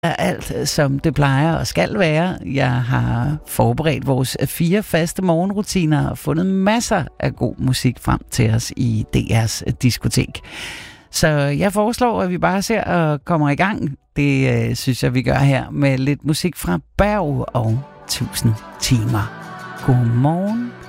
er alt, som det plejer og skal være. Jeg har forberedt vores 4 faste morgenrutiner og fundet masser af god musik frem til os i DR's diskotek. Så jeg foreslår, at vi bare ser og kommer i gang. Det synes jeg, vi gør her med lidt musik fra Berg og 1000 timer. God morgen.